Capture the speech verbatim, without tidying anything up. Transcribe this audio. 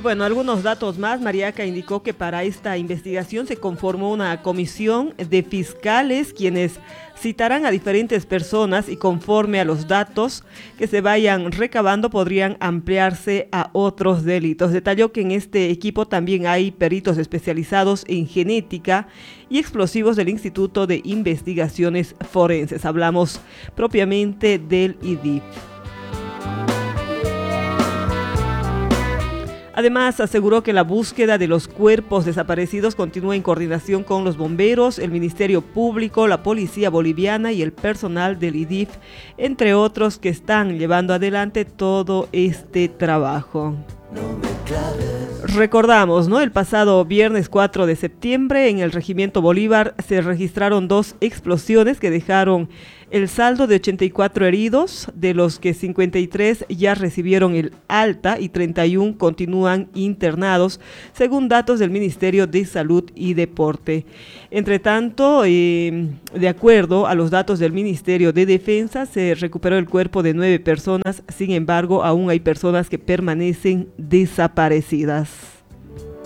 bueno, algunos datos más. Mariaca indicó que para esta investigación se conformó una comisión de fiscales quienes citarán a diferentes personas y conforme a los datos que se vayan recabando podrían ampliarse a otros delitos. Detalló que en este equipo también hay peritos especializados en genética y explosivos del Instituto de Investigaciones Forenses. Hablamos propiamente del I D I F. Además, aseguró que la búsqueda de los cuerpos desaparecidos continúa en coordinación con los bomberos, el Ministerio Público, la Policía Boliviana y el personal del I D I F, entre otros que están llevando adelante todo este trabajo. Recordamos, ¿no? El pasado viernes cuatro de septiembre en el Regimiento Bolívar se registraron dos explosiones que dejaron el saldo de ochenta y cuatro heridos, de los que cincuenta y tres ya recibieron el alta y treinta y uno continúan internados, según datos del Ministerio de Salud y Deporte. Entre tanto, eh, de acuerdo a los datos del Ministerio de Defensa, se recuperó el cuerpo de nueve personas, sin embargo, aún hay personas que permanecen desaparecidas.